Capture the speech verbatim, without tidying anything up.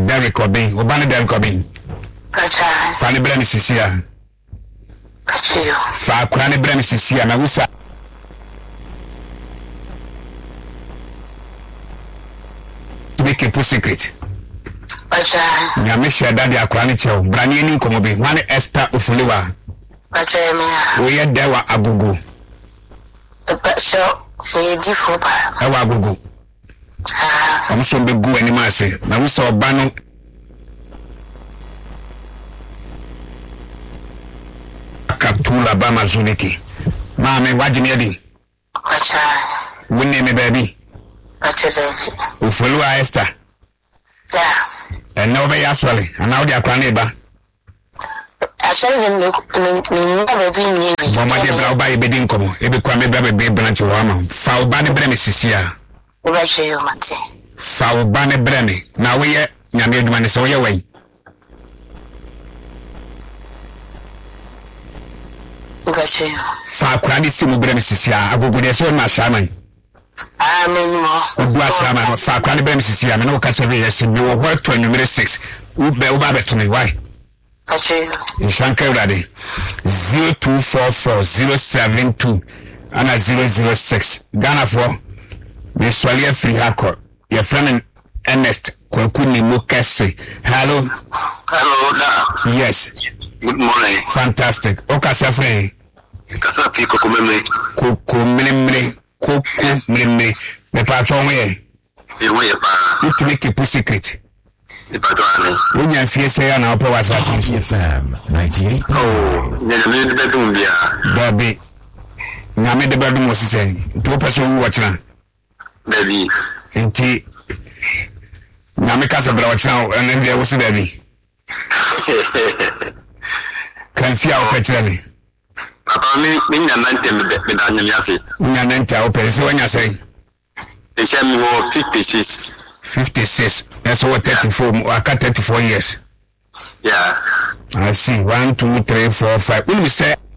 Derek Obin, Obana Derek Obin. Fanny Brenny Sisia. Fa Kwane Brenny Sisia, Magusa. Make a pussy secret. Yamisha Daddy Akwani Chow, Brani Ninkomobi, one Esther Ufuliwa. We are Dewa Agugu. The pet shop for your different. Ewa Agugu. I'm so big go any mercy. Now we saw Bano. Kaptula Bama Zuniki. Mammy, what you need? We name me baby. Ufulua Esther. Yeah. And now they actually, and now they are craneba. I shall never be near me. Mamma de Blau by Bedin Como, if you come baby branch of Rama, foul Banny Bremis here. Foul Banny Brenny. Now we are Yamid man is away away. Foul Cranissimo Bremis here. I go with a son, my shaman. I mean, what shaman or Foul Cranny Bremis here. I know Cassavias in your work to number six. Who be over to me? Why? In Shankar Radi zero two four four zero seven two and a zero zero six Ghana for Miss Walia Free Hako. Your friend Ernest Kwakuni Mukase. Hello. Hello. Yes. Good morning. Fantastic. Okasa Free. Kasa Piko Kumeme. Kuku Mimri. Kuku Mimri. The patron way. You way about to make a pussy secret. When you feel say an opera was F M ninety-eight. Oh, then I made the bedroom, yeah. Baby, now made the bedroom was saying, two person watching. Baby, and tea. Now make us a broach now, and then there was a baby. Can see our picture. Papa, me, me, and ninety with Daniel Yassi. We are ninety open, so when you say, they send me more fifty-six. fifty-six. That's what thirty-four. I got thirty-four years. Yeah. I see. One, two, three, four, five. When we say